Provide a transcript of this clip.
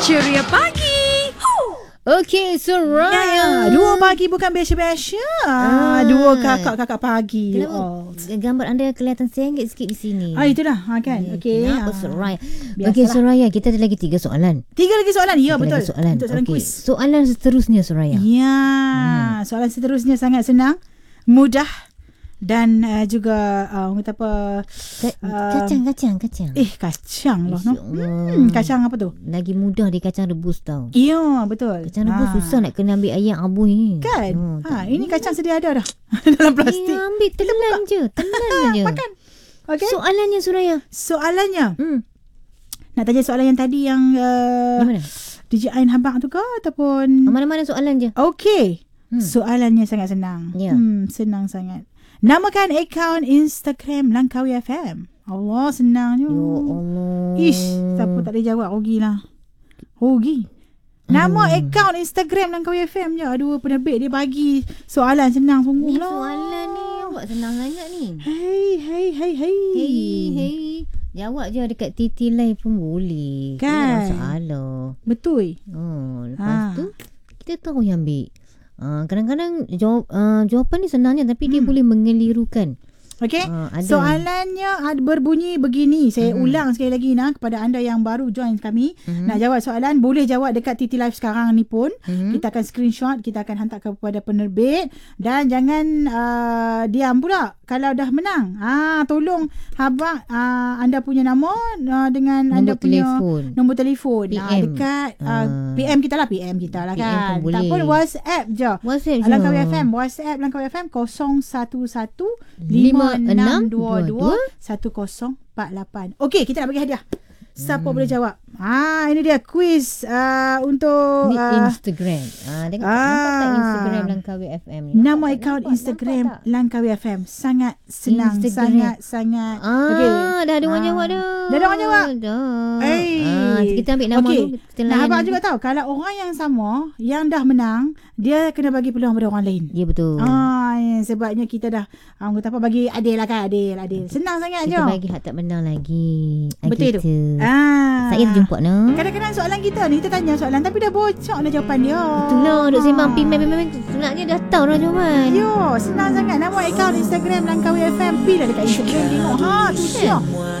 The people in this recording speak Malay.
Ceria Pagi. Okey, Soraya. Dua pagi bukan biasa-biasa. Dua kakak-kakak pagi. Kenapa gambar anda kelihatan sengit sikit di sini? Itulah kan. Okey. Kenapa Soraya? Okey, Soraya, kita ada lagi 3 soalan. 3 lagi soalan. Ya, betul. Soalan. Untuk soalan kuis. Soalan seterusnya, Soraya. Ya, soalan seterusnya sangat senang, mudah dan juga kata apa? Kacang. Kacang lah. Kacang apa tu? Lagi mudah di kacang rebus tau. Ya, betul. Kacang rebus susah nak kena ambil ayam abu ni. Kan? Ini kacang sedia ada dah dalam plastik. Ambil telan je. Makan. Okey. Soalannya, Soraya. Soalannya. Nak tanya soalan yang tadi yang mana? DJ Ain Habang tu ke ataupun Mana-mana soalan je. Okey. Soalannya sangat senang. Ya. Senang sangat. Namakan akaun Instagram Langkawi FM. Allah, senangnya. Ya Allah. Ish, siapa tak boleh jawab, rugilah. Rugi. Nama akaun Instagram Langkawi FM je. Aduh, penerbit dia bagi soalan senang sungguh Ni lah. soalan ni awak senang sangat ni. Hey. Jawab je dekat TT Live pun boleh. Kan? Tak ada masalah. Betul. Lepas tu kita tahu yang ambil. Kadang-kadang jawapan ni senangnya tapi dia boleh mengelirukan. Okey. Soalannya berbunyi begini. Saya ulang sekali lagi kepada anda yang baru join kami. Nak jawab soalan, boleh jawab dekat TT Live sekarang ni pun. Kita akan screenshot, kita akan hantar kepada penerbit. Dan jangan diam pula kalau dah menang. Tolong habaq anda punya nama dengan anda punya nombor telefon. Dekat PM kita lah kan. Tak pun WhatsApp je. Langkawi FM. WhatsApp Langkawi FM 011-5622-1048. Okey, kita nak bagi hadiah. Siapa boleh jawab? Ini dia quiz untuk Instagram. Nampak tak Instagram Langkawi FM ni? Nama akaun Instagram Langkawi FM. Sangat senang. Sangat. Okay. Dah ada orang jawab dah. Dah ada orang jawab? Kita ambil nama dulu. Nah, abang juga tahu kalau orang yang sama yang dah menang, dia kena bagi peluang pada orang lain. Ya, betul. Sebabnya kita dah kata apa, bagi adil lah kan. Adil. Senang sangat je. Kita bagi hak tak menang lagi. Betul tu. Saya terjumpa no. Kadang-kadang soalan kita ni, kita tanya soalan tapi dah bocor dah jawapan dia. Itulah duk sembang pimai sebenarnya dah tahu dah jawapan. Senang sangat. Nama akaun Instagram Langkawi FM. Pilih dekat Instagram tengok. Tu dia.